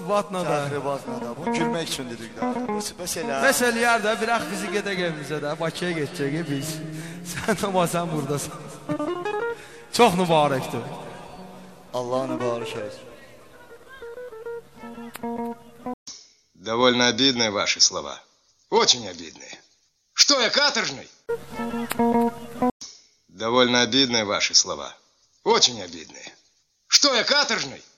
batla da. Təxribatla da. Bunu gülmək üçün dedik də. Məsələ. Məsələ yer də bir ax bizi gedək evimizə də. Bakıya gedəcəyik biz. Sən amma sən buradasan. Çox mübarəkdir. Allah mübarək eləsin. Довольно обидные ваши слова. Очень обидные. Что я, каторжный? Довольно обидные ваши слова. Очень обидные. Что я, каторжный?